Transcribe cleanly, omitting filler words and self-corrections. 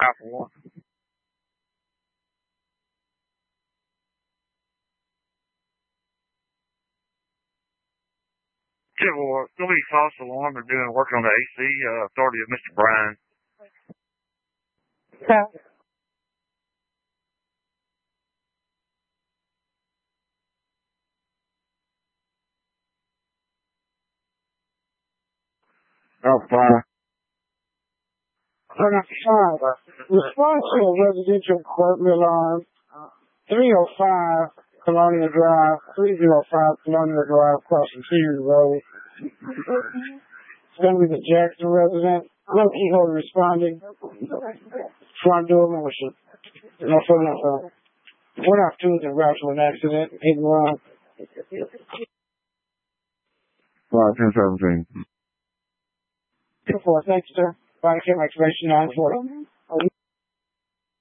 Alpha 1. Yeah, well, somebody false alarm. They're doing working on the AC. Authority of Mr. Bryan. Okay. Alpha 5. Response to a residential apartment alarm, 305 Colonial Drive, 305 Colonial Drive, crossing Sears Road. It's going to be the Jackson resident. No keyholder responding. Front door motion. No further info. We're not doing the route to an accident. Hidden wrong. 5-10-17. 2-4, thanks, sir. Body camera explanation 940.